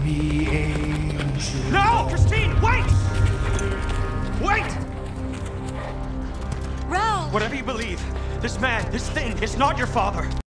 baby angel. No! Christine, wait! Wait! Raoul! Whatever you believe, this man, this thing is not your father.